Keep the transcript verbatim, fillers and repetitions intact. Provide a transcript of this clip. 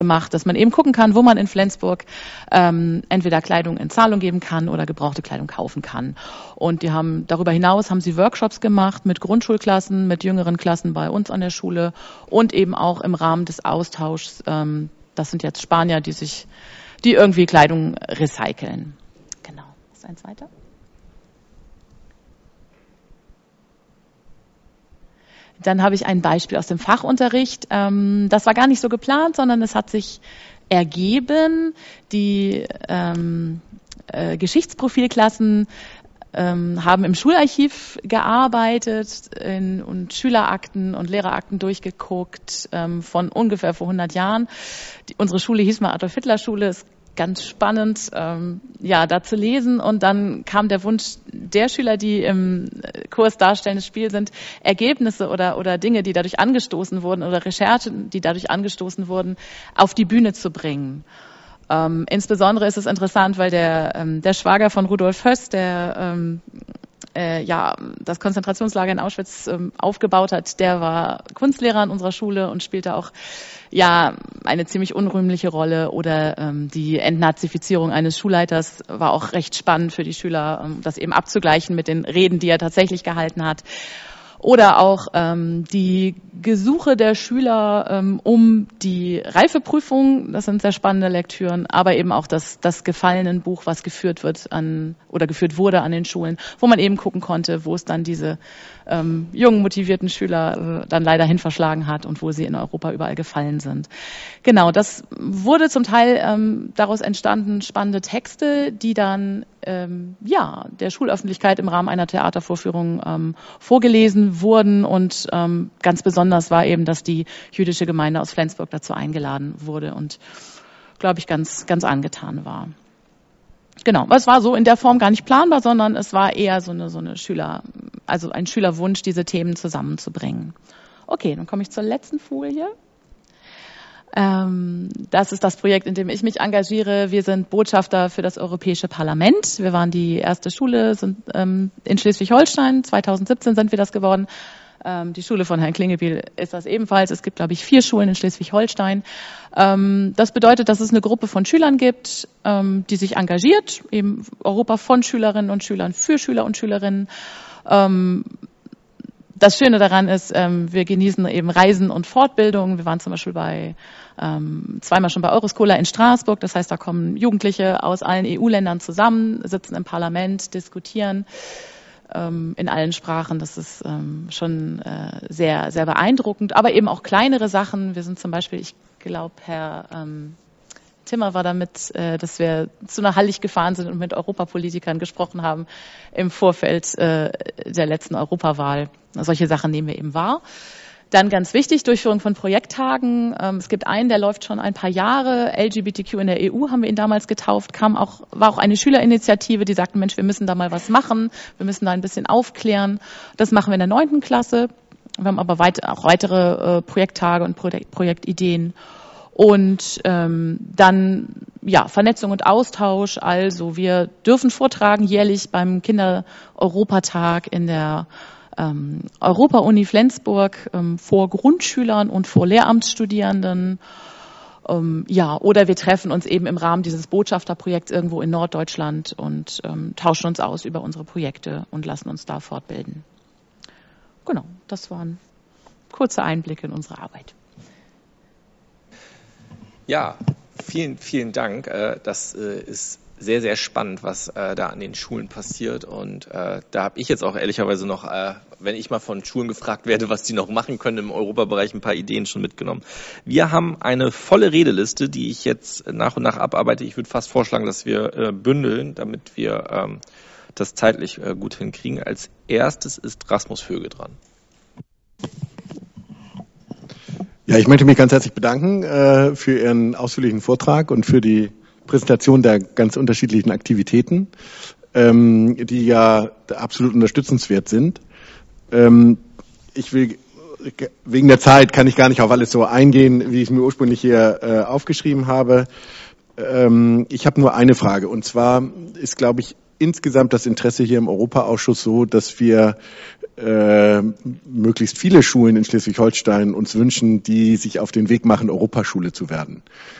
gemacht, dass man eben gucken kann, wo man in Flensburg ähm, entweder Kleidung in Zahlung geben kann oder gebrauchte Kleidung kaufen kann. Und die haben darüber hinaus haben sie Workshops gemacht mit Grundschulklassen, mit jüngeren Klassen bei uns an der Schule und eben auch im Rahmen des Austauschs. Ähm, das sind jetzt Spanier, die sich, die irgendwie Kleidung recyceln. Genau. Ist eins weiter? Dann habe ich ein Beispiel aus dem Fachunterricht. Das war gar nicht so geplant, sondern es hat sich ergeben. Die ähm, äh, Geschichtsprofilklassen ähm, haben im Schularchiv gearbeitet in, und Schülerakten und Lehrerakten durchgeguckt ähm, von ungefähr vor hundert Jahren. Die, unsere Schule hieß mal Adolf-Hitler-Schule. Ist ganz spannend, ähm, ja, da zu lesen. Und dann kam der Wunsch der Schüler, die im Kurs Darstellendes Spiel sind, Ergebnisse oder, oder Dinge, die dadurch angestoßen wurden oder Recherchen, die dadurch angestoßen wurden, auf die Bühne zu bringen. Ähm, insbesondere ist es interessant, weil der, ähm, der Schwager von Rudolf Höss, der ähm, äh, ja, das Konzentrationslager in Auschwitz ähm, aufgebaut hat, der war Kunstlehrer an unserer Schule und spielte auch ja eine ziemlich unrühmliche Rolle. Oder ähm, die Entnazifizierung eines Schulleiters war auch recht spannend für die Schüler, ähm, das eben abzugleichen mit den Reden, die er tatsächlich gehalten hat. Oder auch ähm, die Gesuche der Schüler ähm, um die Reifeprüfung, das sind sehr spannende Lektüren, aber eben auch das, das Gefallenenbuch, was geführt wird an oder geführt wurde an den Schulen, wo man eben gucken konnte, wo es dann diese ähm, jungen, motivierten Schüler äh, dann leider hin verschlagen hat und wo sie in Europa überall gefallen sind. Genau, das wurde zum Teil ähm, daraus entstanden spannende Texte, die dann ähm, ja der Schulöffentlichkeit im Rahmen einer Theatervorführung ähm, vorgelesen wurden. Und ähm, ganz besonders war eben, dass die jüdische Gemeinde aus Flensburg dazu eingeladen wurde und, glaube ich, ganz, ganz angetan war. Genau, aber es war so in der Form gar nicht planbar, sondern es war eher so eine, so eine Schüler, also ein Schülerwunsch, diese Themen zusammenzubringen. Okay, dann komme ich zur letzten Folie. Ähm, das ist das Projekt, in dem ich mich engagiere. Wir sind Botschafter für das Europäische Parlament. Wir waren die erste Schule sind, ähm, in Schleswig-Holstein. zweitausendsiebzehn sind wir das geworden. Ähm, die Schule von Herrn Klingebiel ist das ebenfalls. Es gibt, glaube ich, vier Schulen in Schleswig-Holstein. Ähm, das bedeutet, dass es eine Gruppe von Schülern gibt, ähm, die sich engagiert, eben Europa von Schülerinnen und Schülern für Schüler und Schülerinnen. Ähm, Das Schöne daran ist, ähm, wir genießen eben Reisen und Fortbildung. Wir waren zum Beispiel bei ähm, zweimal schon bei Euroscola in Straßburg. Das heißt, da kommen Jugendliche aus allen E U-Ländern zusammen, sitzen im Parlament, diskutieren ähm, in allen Sprachen. Das ist ähm, schon äh, sehr, sehr beeindruckend. Aber eben auch kleinere Sachen. Wir sind zum Beispiel, ich glaube, Herr ähm, Timmer war damit, äh, dass wir zu einer Hallig gefahren sind und mit Europapolitikern gesprochen haben im Vorfeld äh, der letzten Europawahl. Solche Sachen nehmen wir eben wahr. Dann ganz wichtig, Durchführung von Projekttagen. Ähm, es gibt einen, der läuft schon ein paar Jahre. L G B T Q in der E U haben wir ihn damals getauft. Kam auch, war auch eine Schülerinitiative, die sagten, Mensch, wir müssen da mal was machen. Wir müssen da ein bisschen aufklären. Das machen wir in der neunten Klasse. Wir haben aber weit, auch weitere äh, Projekttage und Projekt, Projektideen. Und ähm, dann ja Vernetzung und Austausch. Also wir dürfen vortragen jährlich beim Kinder-Europatag in der ähm, Europa-Uni Flensburg ähm, vor Grundschülern und vor Lehramtsstudierenden. Ähm, ja, oder wir treffen uns eben im Rahmen dieses Botschafterprojekts irgendwo in Norddeutschland und ähm, tauschen uns aus über unsere Projekte und lassen uns da fortbilden. Genau, das waren kurze Einblicke in unsere Arbeit. Ja, vielen, vielen Dank. Das ist sehr, sehr spannend, was da an den Schulen passiert. Und da habe ich jetzt auch ehrlicherweise noch, wenn ich mal von Schulen gefragt werde, was die noch machen können im Europabereich, ein paar Ideen schon mitgenommen. Wir haben eine volle Redeliste, die ich jetzt nach und nach abarbeite. Ich würde fast vorschlagen, dass wir bündeln, damit wir das zeitlich gut hinkriegen. Als erstes ist Rasmus Vöge dran. Ja, ich möchte mich ganz herzlich bedanken äh, für Ihren ausführlichen Vortrag und für die Präsentation der ganz unterschiedlichen Aktivitäten, ähm, die ja absolut unterstützenswert sind. Ähm, ich will, wegen der Zeit kann ich gar nicht auf alles so eingehen, wie ich es mir ursprünglich hier äh, aufgeschrieben habe. Ähm, ich habe nur eine Frage, und zwar ist, glaube ich, insgesamt das Interesse hier im Europaausschuss so, dass wir äh, möglichst viele Schulen in Schleswig-Holstein uns wünschen, die sich auf den Weg machen, Europaschule zu werden.